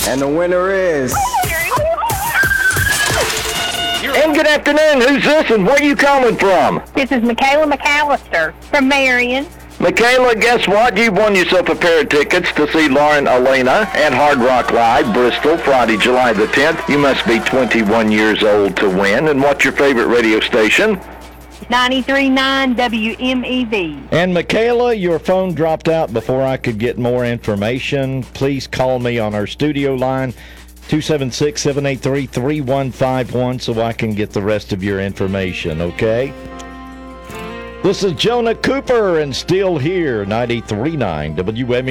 And the winner is... And good afternoon. Who's this and where are you calling from? This is Michaela McAllister from Marion. Michaela, guess what? You've won yourself a pair of tickets to see Lauren Elena at Hard Rock Live, Bristol, Friday, July the 10th. You must be 21 years old to win. And what's your favorite radio station? 93.9 WMEV. And Michaela, your phone dropped out before I could get more information. Please call me on our studio line, 276-783-3151, so I can get the rest of your information, okay? This is Jonah Cooper and Still Here, 93.9 WMEV.